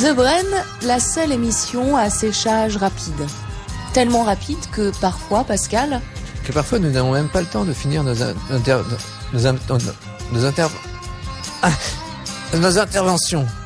The Brain, la seule émission à séchage rapide. Tellement rapide que parfois, Pascal... Que parfois nous n'avons même pas le temps de finir nos interventions.